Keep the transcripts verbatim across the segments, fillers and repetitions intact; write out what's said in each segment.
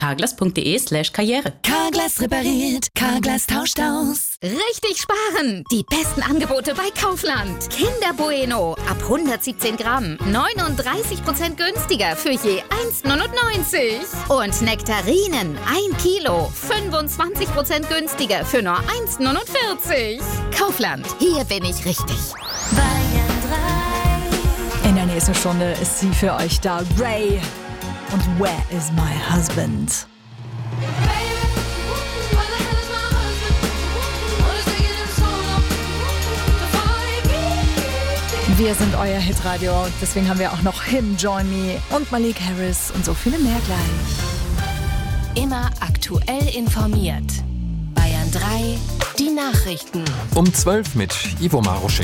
carglass.de slash karriere. Carglass repariert, Carglass tauscht aus. Richtig sparen! Die besten Angebote bei Kaufland. Kinder Bueno ab hundertsiebzehn Gramm, neununddreißig Prozent günstiger für je eins neunundneunzig. Und Nektarinen ein Kilo, fünfundzwanzig Prozent günstiger für nur eins neunundvierzig. Kaufland, hier bin ich richtig. Bayern drei. In der nächsten Stunde ist sie für euch da, Ray. Und Where is my husband? Wir sind euer Hitradio, deswegen haben wir auch noch Him, Join Me und Malik Harris und so viele mehr gleich. Immer aktuell informiert. Bayern drei, die Nachrichten. Um zwölf mit Ivo Maruschek.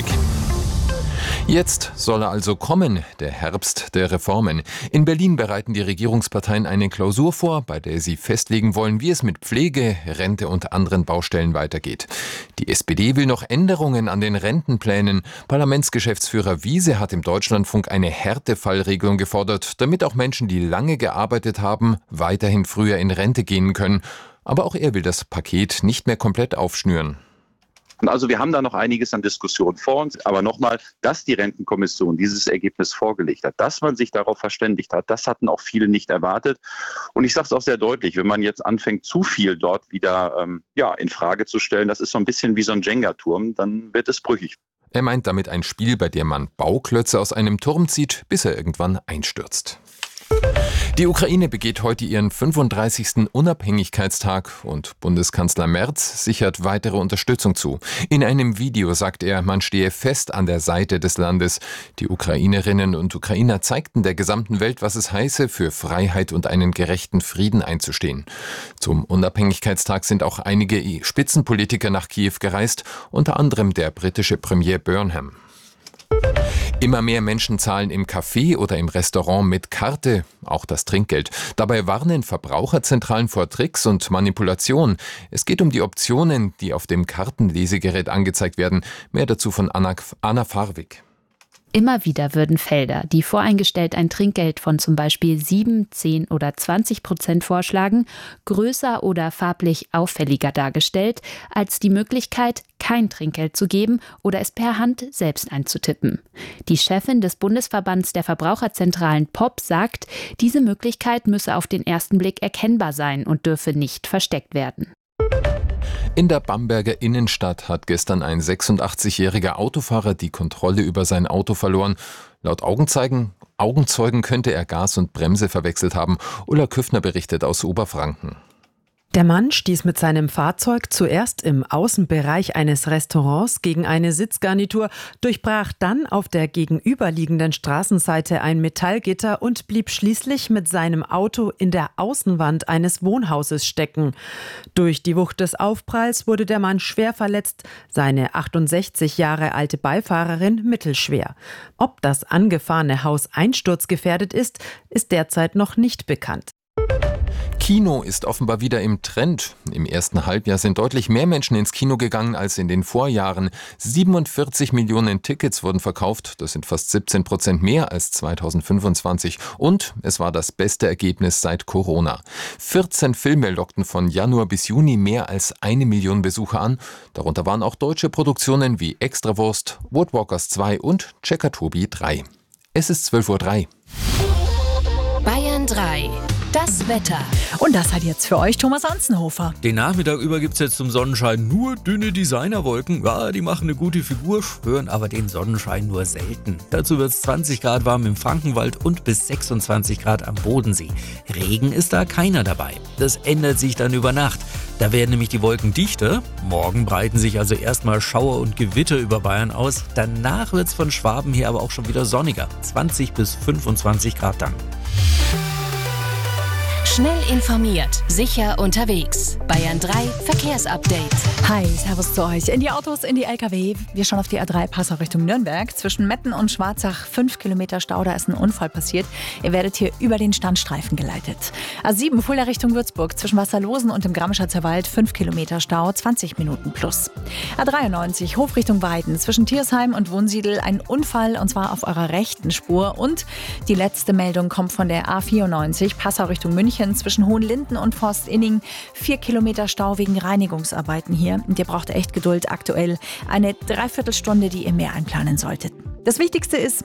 Jetzt soll er also kommen, der Herbst der Reformen. In Berlin bereiten die Regierungsparteien eine Klausur vor, bei der sie festlegen wollen, wie es mit Pflege, Rente und anderen Baustellen weitergeht. Die S P D will noch Änderungen an den Rentenplänen. Parlamentsgeschäftsführer Wiese hat im Deutschlandfunk eine Härtefallregelung gefordert, damit auch Menschen, die lange gearbeitet haben, weiterhin früher in Rente gehen können. Aber auch er will das Paket nicht mehr komplett aufschnüren. Also wir haben da noch einiges an Diskussionen vor uns. Aber nochmal, dass die Rentenkommission dieses Ergebnis vorgelegt hat, dass man sich darauf verständigt hat, das hatten auch viele nicht erwartet. Und ich sage es auch sehr deutlich, wenn man jetzt anfängt, zu viel dort wieder ähm, ja, in Frage zu stellen, das ist so ein bisschen wie so ein Jenga-Turm, dann wird es brüchig. Er meint damit ein Spiel, bei dem man Bauklötze aus einem Turm zieht, bis er irgendwann einstürzt. Die Ukraine begeht heute ihren fünfunddreißigsten Unabhängigkeitstag und Bundeskanzler Merz sichert weitere Unterstützung zu. In einem Video sagt er, man stehe fest an der Seite des Landes. Die Ukrainerinnen und Ukrainer zeigten der gesamten Welt, was es heiße, für Freiheit und einen gerechten Frieden einzustehen. Zum Unabhängigkeitstag sind auch einige Spitzenpolitiker nach Kiew gereist, unter anderem der britische Premier Burnham. Immer mehr Menschen zahlen im Café oder im Restaurant mit Karte, auch das Trinkgeld. Dabei warnen Verbraucherzentralen vor Tricks und Manipulation. Es geht um die Optionen, die auf dem Kartenlesegerät angezeigt werden. Mehr dazu von Anna, Anna Farwig. Immer wieder würden Felder, die voreingestellt ein Trinkgeld von zum Beispiel sieben, zehn oder zwanzig Prozent vorschlagen, größer oder farblich auffälliger dargestellt, als die Möglichkeit, kein Trinkgeld zu geben oder es per Hand selbst einzutippen. Die Chefin des Bundesverbands der Verbraucherzentralen P O P sagt, diese Möglichkeit müsse auf den ersten Blick erkennbar sein und dürfe nicht versteckt werden. In der Bamberger Innenstadt hat gestern ein sechsundachtzigjähriger Autofahrer die Kontrolle über sein Auto verloren. Laut Augenzeugen, Augenzeugen könnte er Gas und Bremse verwechselt haben. Ulla Küffner berichtet aus Oberfranken. Der Mann stieß mit seinem Fahrzeug zuerst im Außenbereich eines Restaurants gegen eine Sitzgarnitur, durchbrach dann auf der gegenüberliegenden Straßenseite ein Metallgitter und blieb schließlich mit seinem Auto in der Außenwand eines Wohnhauses stecken. Durch die Wucht des Aufpralls wurde der Mann schwer verletzt, seine achtundsechzig Jahre alte Beifahrerin mittelschwer. Ob das angefahrene Haus einsturzgefährdet ist, ist derzeit noch nicht bekannt. Kino ist offenbar wieder im Trend. Im ersten Halbjahr sind deutlich mehr Menschen ins Kino gegangen als in den Vorjahren. siebenundvierzig Millionen Tickets wurden verkauft. Das sind fast siebzehn Prozent mehr als zweitausendfünfundzwanzig. Und es war das beste Ergebnis seit Corona. vierzehn Filme lockten von Januar bis Juni mehr als eine Million Besucher an. Darunter waren auch deutsche Produktionen wie Extrawurst, Woodwalkers zwei und Checker Tobi drei. Es ist zwölf Uhr drei. Bayern drei. Das Wetter. Und das hat jetzt für euch Thomas Anzenhofer. Den Nachmittag über gibt es jetzt zum Sonnenschein nur dünne Designerwolken. Ja, die machen eine gute Figur, stören aber den Sonnenschein nur selten. Dazu wird es zwanzig Grad warm im Frankenwald und bis sechsundzwanzig Grad am Bodensee. Regen ist da keiner dabei. Das ändert sich dann über Nacht. Da werden nämlich die Wolken dichter. Morgen breiten sich also erstmal Schauer und Gewitter über Bayern aus. Danach wird es von Schwaben her aber auch schon wieder sonniger. zwanzig bis fünfundzwanzig Grad dann. Schnell informiert, sicher unterwegs. Bayern drei Verkehrsupdate. Hi, servus zu euch. In die Autos, in die L K W. Wir schauen auf die A drei Passau Richtung Nürnberg. Zwischen Metten und Schwarzach fünf Kilometer Stau, da ist ein Unfall passiert. Ihr werdet hier über den Standstreifen geleitet. A sieben Fulda Richtung Würzburg. Zwischen Wasserlosen und dem Grammischatzer Wald fünf Kilometer Stau, zwanzig Minuten plus. A dreiundneunzig Hof Richtung Weiden. Zwischen Thiersheim und Wunsiedel ein Unfall und zwar auf eurer rechten Spur. Und die letzte Meldung kommt von der A vierundneunzig Passau Richtung München. München zwischen Hohenlinden und Forstinning. Vier Kilometer Stau wegen Reinigungsarbeiten hier. Und ihr braucht echt Geduld aktuell. Eine Dreiviertelstunde, die ihr mehr einplanen solltet. Das Wichtigste ist,